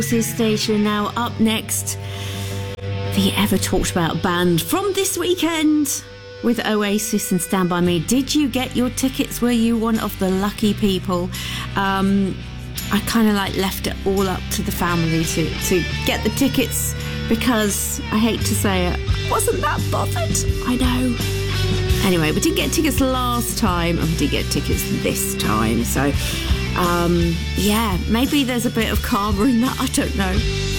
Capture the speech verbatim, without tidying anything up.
This station. Now up next, the ever talked about band from this weekend with Oasis and Stand By Me. Did you get your tickets? Were you one of the lucky people? Um, I kind of like left it all up to the family to, to get the tickets because I hate to say it, I wasn't that bothered. I know. Anyway, we didn't get tickets last time and we did get tickets this time. So, um, yeah, maybe there's a bit of karma in that. I don't know.